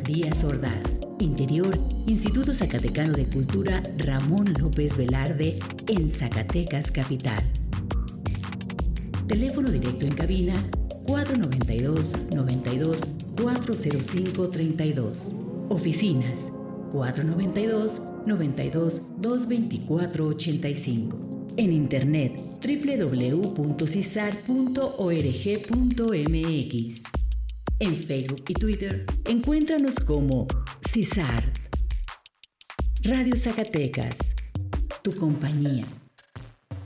Díaz Ordaz. Interior, Instituto Zacatecano de Cultura Ramón López Velarde, en Zacatecas Capital. Teléfono directo en cabina 492-92-405-32. Oficinas 492-92-224-85. En internet www.cisar.org.mx. En Facebook y Twitter, encuéntranos como CISAR. Radio Zacatecas, tu compañía.